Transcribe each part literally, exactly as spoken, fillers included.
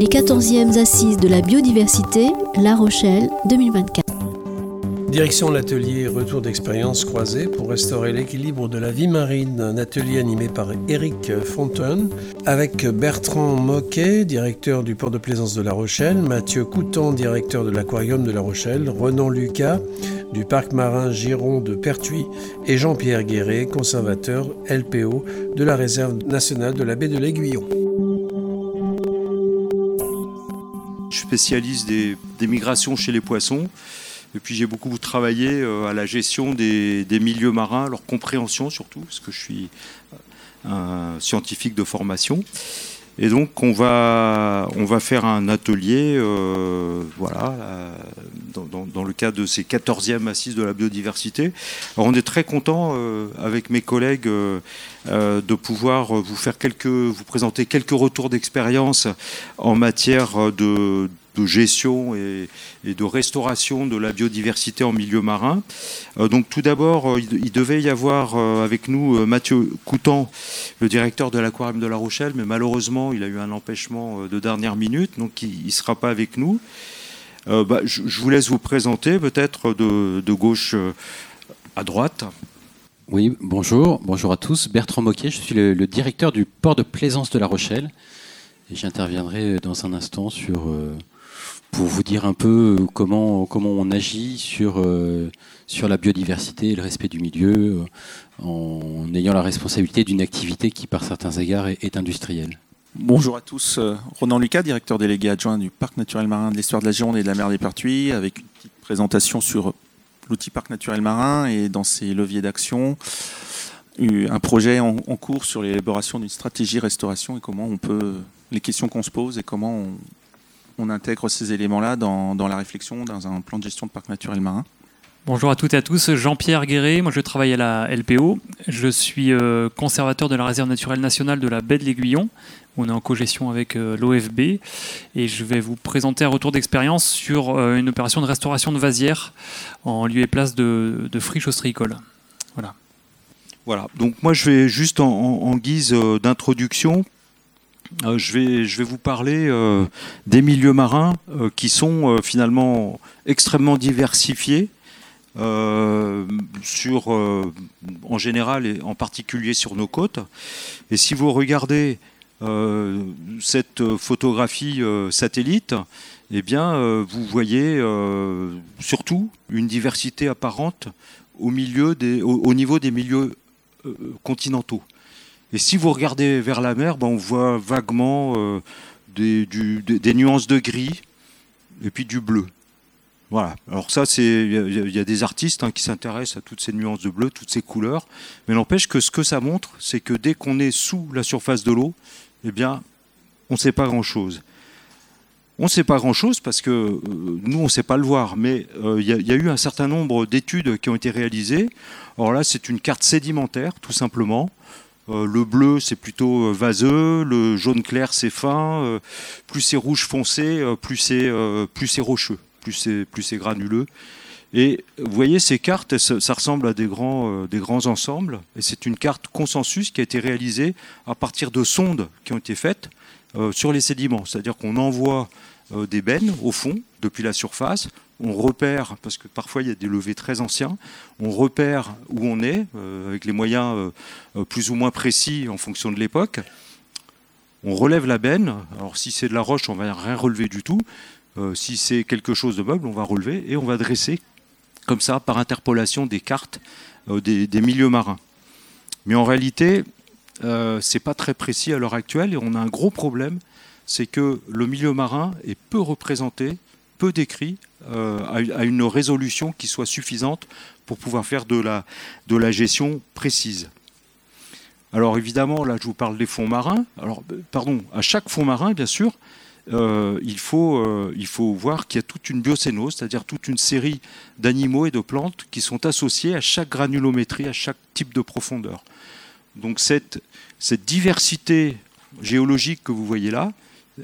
Les quatorzièmes Assises de la biodiversité, La Rochelle deux mille vingt-quatre. Direction l'atelier Retour d'expérience croisée pour restaurer l'équilibre de la vie marine. Un atelier animé par Éric Fontaine avec Bertrand Moquet, directeur du port de plaisance de La Rochelle, Mathieu Coutan, directeur de l'aquarium de La Rochelle, Renan Lucas du parc marin Giron de Pertuis et Jean-Pierre Guéret, conservateur L P O de la réserve nationale de la baie de l'Aiguillon. Je spécialise des, des migrations chez les poissons. Et puis j'ai beaucoup travaillé euh, à la gestion des, des milieux marins, leur compréhension surtout, parce que je suis un scientifique de formation. Et donc on va, on va faire un atelier euh, voilà, euh, dans, dans, dans le cadre de ces quatorzièmes Assises de la biodiversité. Alors on est très content euh, avec mes collègues euh, euh, de pouvoir vous faire quelques, vous présenter quelques retours d'expérience en matière de de gestion et, et de restauration de la biodiversité en milieu marin. Euh, donc tout d'abord, euh, il, il devait y avoir euh, avec nous euh, Mathieu Coutan, le directeur de l'aquarium de La Rochelle, mais malheureusement, il a eu un empêchement euh, de dernière minute, donc il ne sera pas avec nous. Euh, bah, je, je vous laisse vous présenter, peut-être de, de gauche euh, à droite. Oui, bonjour, bonjour à tous. Bertrand Moquet, je suis le, le directeur du port de plaisance de La Rochelle. Et j'interviendrai dans un instant sur... Euh, pour vous dire un peu comment, comment on agit sur, euh, sur la biodiversité et le respect du milieu euh, en ayant la responsabilité d'une activité qui, par certains égards, est, est industrielle. Bonjour à tous, euh, Ronan Lucas, directeur délégué adjoint du Parc naturel marin de l'Histoire de la Gironde et de la mer des Pertuis, avec une petite présentation sur l'outil Parc naturel marin et dans ses leviers d'action, un projet en, en cours sur l'élaboration d'une stratégie restauration et comment on peut, les questions qu'on se pose et comment on on intègre ces éléments-là dans, dans la réflexion, dans un plan de gestion de parc naturel marin. Bonjour à toutes et à tous, Jean-Pierre Guéret, moi je travaille à la L P O, je suis euh, conservateur de la réserve naturelle nationale de la baie de l'Aiguillon, on est en co-gestion avec euh, l'O F B et je vais vous présenter un retour d'expérience sur euh, une opération de restauration de vasières en lieu et place de, de friches ostréicoles. Voilà. Voilà, donc moi je vais juste en, en, en guise euh, d'introduction, Euh, je, vais, je vais vous parler euh, des milieux marins euh, qui sont euh, finalement extrêmement diversifiés euh, sur, euh, en général et en particulier sur nos côtes. Et si vous regardez euh, cette photographie euh, satellite, eh bien, euh, vous voyez euh, surtout une diversité apparente au, milieu des, au, au niveau des milieux euh, continentaux. Et si vous regardez vers la mer, ben on voit vaguement euh, des, du, des, des nuances de gris et puis du bleu. Voilà. Alors ça, c'est il y, y a des artistes hein, qui s'intéressent à toutes ces nuances de bleu, toutes ces couleurs. Mais n'empêche que ce que ça montre, c'est que dès qu'on est sous la surface de l'eau, eh bien, on ne sait pas grand-chose. On ne sait pas grand-chose parce que euh, nous, on ne sait pas le voir. Mais il euh, y, y a eu un certain nombre d'études qui ont été réalisées. Alors là, c'est une carte sédimentaire, tout simplement. Euh, le bleu, c'est plutôt vaseux, le jaune clair, c'est fin, euh, plus c'est rouge foncé, euh, plus c'est euh, plus c'est rocheux, plus c'est plus c'est granuleux. Et vous voyez, ces cartes, ça, ça ressemble à des grands, euh, des grands ensembles. Et c'est une carte consensus qui a été réalisée à partir de sondes qui ont été faites euh, sur les sédiments. C'est-à-dire qu'on envoie euh, des bennes au fond, depuis la surface. On repère, parce que parfois il y a des levées très anciens, on repère où on est, euh, avec les moyens euh, plus ou moins précis en fonction de l'époque. On relève la benne. Alors si c'est de la roche, on ne va rien relever du tout. Euh, si c'est quelque chose de meuble, on va relever et on va dresser comme ça, par interpolation, des cartes euh, des, des milieux marins. Mais en réalité, euh, ce n'est pas très précis à l'heure actuelle et on a un gros problème, c'est que le milieu marin est peu représenté, peu décrit, euh, à une résolution qui soit suffisante pour pouvoir faire de la, de la gestion précise. Alors évidemment, là je vous parle des fonds marins. Alors, pardon, à chaque fond marin, bien sûr, euh, il, faut, euh, il faut voir qu'il y a toute une biocénose, c'est-à-dire toute une série d'animaux et de plantes qui sont associés à chaque granulométrie, à chaque type de profondeur. Donc cette, cette diversité géologique que vous voyez là,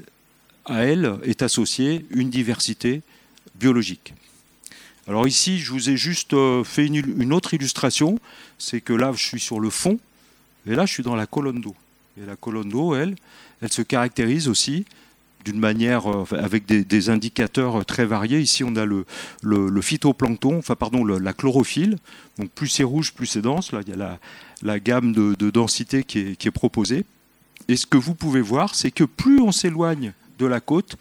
à elle est associée une diversité biologique. Alors ici, je vous ai juste fait une, une autre illustration, c'est que là, je suis sur le fond, et là, je suis dans la colonne d'eau. Et la colonne d'eau, elle, elle se caractérise aussi d'une manière euh, avec des, des indicateurs très variés. Ici, on a le, le, le phytoplancton, enfin pardon, le, la chlorophylle. Donc plus c'est rouge, plus c'est dense. Là, il y a la, la gamme de, de densité qui est, qui est proposée. Et ce que vous pouvez voir, c'est que plus on s'éloigne de la côte,